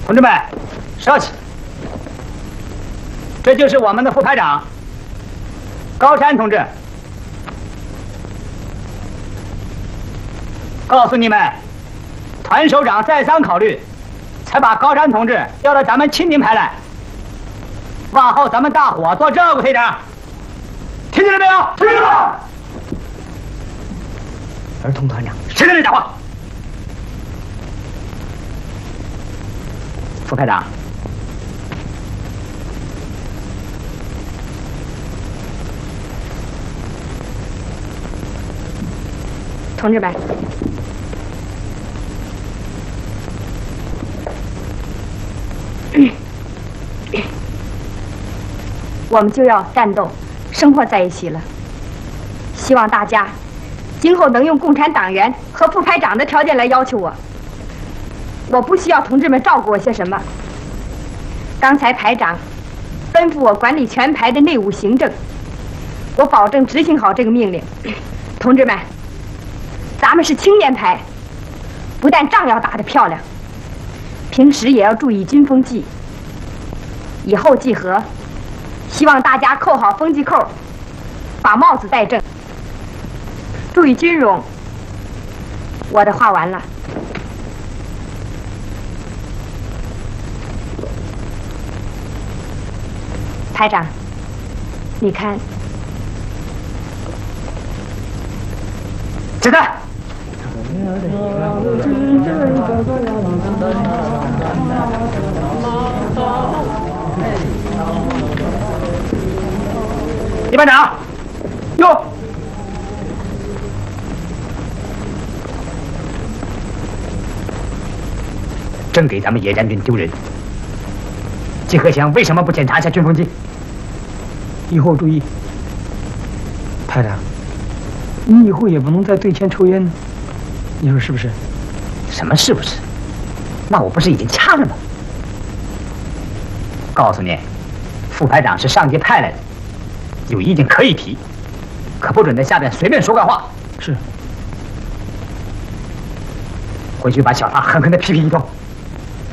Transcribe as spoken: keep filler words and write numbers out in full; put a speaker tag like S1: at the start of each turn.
S1: 同志们，稍起。这就是我们的副排长高山同志。告诉你们，团首长再三考虑，才把高山同志调到咱们青宁排来。往后咱们大伙多照顾他一点。听见了没有？听见了。儿童团长，谁在那讲话？副排长。
S2: 同志们，我们就要战斗，生活在一起了。希望大家今后能用共产党员和副排长的条件来要求我。我不需要同志们照顾我些什么。刚才排长吩咐我管理全排的内务行政，我保证执行好这个命令。同志们，咱们是青年排，不但仗要打得漂亮，平时也要注意军风纪。以后集合，希望大家扣好风纪扣，把帽子戴正，注意军容。我的话完了。排长，你看。
S1: 子弹。李班长，哟，真给咱们野战军丢人。季和祥为什么不检查一下军风纪？
S3: 以后注意。排长，你以后也不能在队前抽烟呢，你说是不是？
S1: 什么是不是？那我不是已经掐了吗？告诉你，副排长是上级派来的，有意见可以提，可不准在下边随便说怪话。
S3: 是。
S1: 回去把小唐狠狠地批评一通。